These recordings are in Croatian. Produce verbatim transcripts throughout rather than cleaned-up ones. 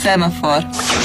semafor.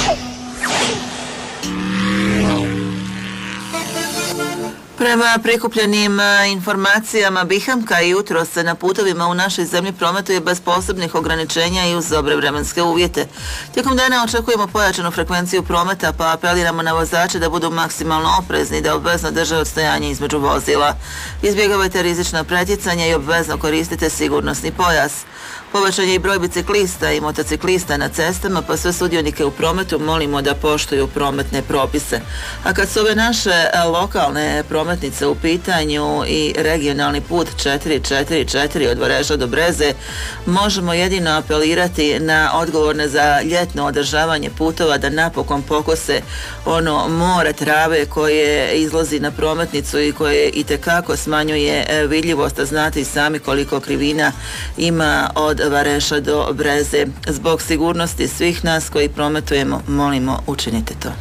Prema prikupljenim informacijama, Bihamka jutros se na putovima u našoj zemlji prometuje bez posebnih ograničenja i uz dobre vremenske uvjete. Tijekom dana očekujemo pojačanu frekvenciju prometa, pa apeliramo na vozače da budu maksimalno oprezni i da obvezno drže odstojanje između vozila. Izbjegavajte rizična pretjecanja i obvezno koristite sigurnosni pojas. Povećan je i broj biciklista i motociklista na cestama, pa sve sudionike u prometu molimo da poštuju prometne propise. A kad su ove naše lokalne prometnice u pitanju i regionalni put četiri četiri četiri od Vareša do Breze, možemo jedino apelirati na odgovorne za ljetno održavanje putova da napokon pokose ono more trave koje izlazi na prometnicu i koje itekako smanjuje vidljivost, a znate i sami koliko krivina ima od Vareša do Breze. Zbog sigurnosti svih nas koji prometujemo, molimo, učinite to.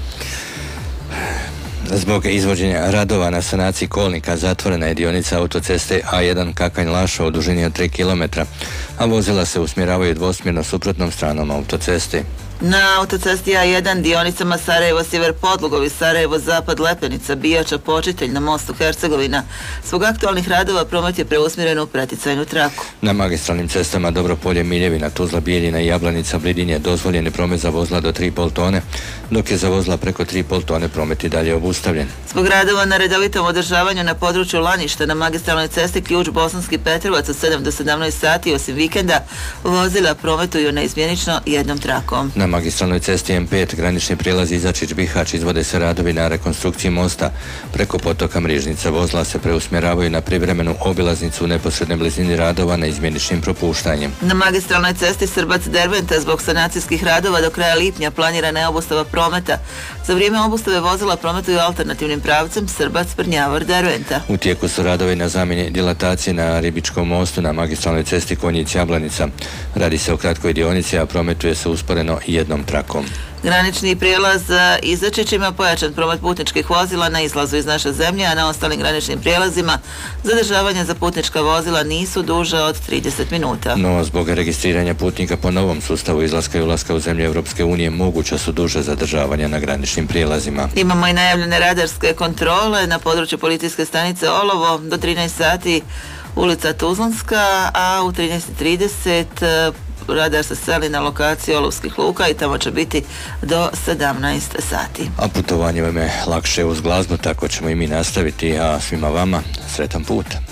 Zbog izvođenja radova na sanaciji kolnika zatvorena je dionica autoceste A jedan Kakanj-Lašo u dužini od tri kilometra, a vozila se usmjeravaju dvosmjerno suprotnom stranom autoceste. Na autocesti A jedan dionicama Sarajevo-Sjever Podlugovi, Sarajevo-Zapad Lepenica, Bijača Počitelj na mostu Hercegovina, zbog aktualnih radova promet je preusmjeren u preticajnu traku. Na magistralnim cestama Dobropolje, Miljevina, Tuzla, Bijeljina i Jablanica, Blidin je dozvoljen je promet za vozila do tri i pol tone, dok je za vozila preko tri i pol tone promet i dalje obustavljen. Zbog radova na redovitom održavanju na području Laništa na magistralnoj cesti Ključ Bosanski Petrovac od sedam do sedamnaest sati osim vikenda vozila prometuju neizmjenično jednom trakom. Na magistralnoj cesti M pet granični prijelaz Izačić-Bihać izvode se radovi na rekonstrukciji mosta preko potoka Mrižnica. Vozila se preusmjeravaju na privremenu obilaznicu u neposrednoj blizini radova neizmjeničnim propuštanjem. Na magistralnoj cesti Srbac-Derventa zbog sanacijskih radova do kraja lipnja planirana je obustava prometa. Za vrijeme obustave vozila prometuju alternativnim pravcem Srbac-Prnjavor-Derventa. U tijeku su radovi na zamjeni dilatacije na Ribičkom mostu na magistralnoj cesti Konjic-Jablanica. Radi se o kratkoj dionici, a prometuje se usporeno jednom trakom. Granični prijelaz Izačić ima pojačan promet putničkih vozila na izlazu iz naše zemlje, a na ostalim graničnim prijelazima zadržavanja za putnička vozila nisu duže od trideset minuta. No, zbog registriranja putnika po novom sustavu izlaska i ulaska u zemlje Europske unije moguća su duže zadržavanja na graničnim prijelazima. Imamo i najavljene radarske kontrole na području policijske stanice Olovo do trinaest sati ulica Tuzlanska, a u trinaest i trideset radar se seli na lokaciji Olovskih luka i tamo će biti do sedamnaest sati. A putovanje vam je lakše uz glazbu, tako ćemo i mi nastaviti, a svima vama sretan put.